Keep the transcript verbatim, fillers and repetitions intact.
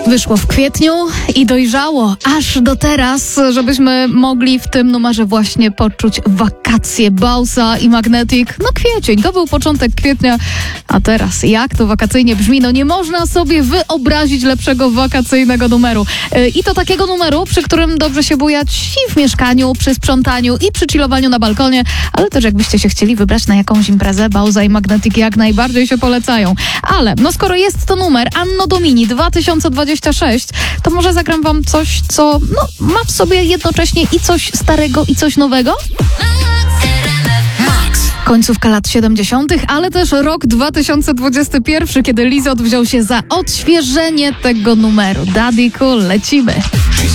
Wyszło w kwietniu i dojrzało aż do teraz, żebyśmy mogli w tym numerze właśnie poczuć wakacje Bausa i Magnetic. No kwiecień, to był początek kwietnia, a teraz jak to wakacyjnie brzmi? No nie można sobie wyobrazić lepszego wakacyjnego numeru. I to takiego numeru, przy którym dobrze się bujać i w mieszkaniu, przy sprzątaniu i przy chillowaniu na balkonie, ale też jakbyście się chcieli wybrać na jakąś imprezę, Bausa i Magnetic jak najbardziej się polecają. Ale no skoro jest to numer Anno Domini dwa tysiące dwudziesty szósty, to może zagram wam coś, co no, ma w sobie jednocześnie i coś starego, i coś nowego? Końcówka lat siedemdziesiątych, ale też rok dwa tysiące dwudziesty pierwszy, kiedy Lizot wziął się za odświeżenie tego numeru. Daddy Cool, lecimy.